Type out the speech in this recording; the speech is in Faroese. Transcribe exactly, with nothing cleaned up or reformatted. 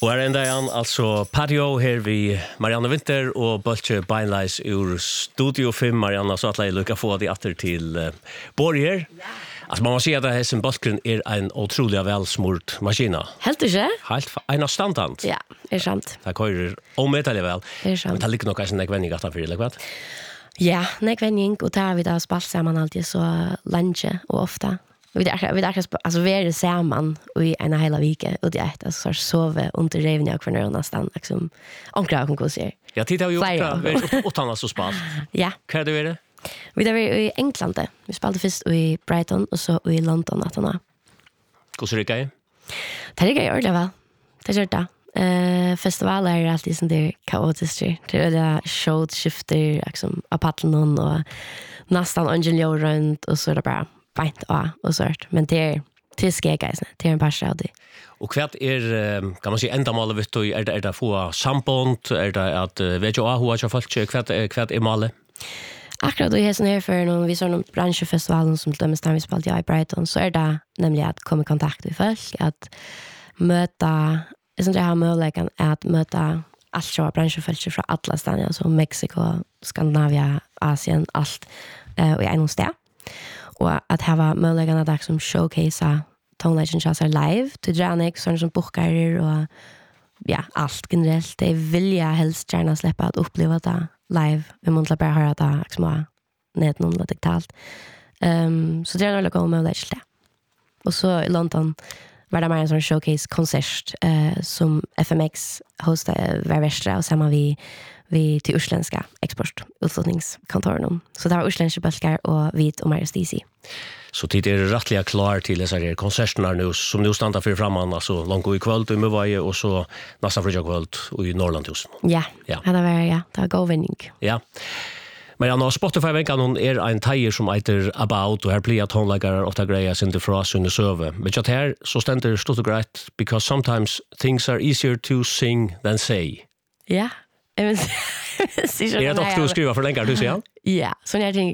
Och här ända igen alltså patio här vi Marianne Winter och Bulche Beinleis ur Studio fem Marianne så att jag lycka få det åter till uh, Borger. Ja. Alltså man måste säga att hässen Bulken är en otroligt välsmort maskin. Helt inte? Helt en standard. Ja, är sant. Det kör omedelbart väl. Är sant. Men det ligger nog kanske en kvändning att för eller vad? Ja, en kvändning och tar vi då spalt samman alltid så länge och ofta. Vi där vi där alltså vi är samman och i en hela vecka och det är alltså så sova under revningen för när nästan liksom ankra kan gå se. Ja, tittar ju upp och tanna så spalt. Ja. Kan du det? Vi där i England. Vi spelade först i Brighton och så i London att han. Hur ser det ut? Det är ju väl. Det gör det. Eh festivaler är alltid sån där kaotiskt. Det är det showskifter liksom apatlen och nästan angel runt och så är det bara fint ja och sårt men det är till skeggas det är en par shady. Och kvart är kan man säga ända målet vet du är det är det få samband är det att vet jag hur jag fått kvart kvart är målet. Akkurat då är sån här för någon vi såg någon branschfestival som till och med spelade i Brighton så är det nämligen att komma i kontakt med folk att möta är sånt här möjligheten att möta allt så branschfolk från alla städer alltså Mexiko, Skandinavien, Asien allt eh och i en sted. Och att ha möjligheten att liksom showcasea Tone Legend Shows live till Janik sån som bokar och ja, allt generellt. Det vill jag helst gärna släppa att uppleva det live. Vi måste bara höra det liksom ned någon digitalt. Um, så det är nog gå med det. Och så i London var det mer en sån showcase konsert eh, som F M X hostade var västra och samma vi vi till utländska export utslutningskontoren. Så det var utländska bulkar och vit och Marius D C. Så tid är rättliga klar till dessa här konserterna nu som nu stannar för framman alltså långt i kväll i Mövaje och så nästa fredag kväll i Norrland just. Ja. Ja. Det var ja, det var god vinning. Ja. Men jag har Spotify veckan hon är en tajer som heter About och här blir att hon lägger ofta grejer sin för oss under server. Men jag här så ständer stort och grejt because sometimes things are easier to sing than say. Ja. Jag vet Är det också du skriver för länkar du säger? Ja, så när jag tänker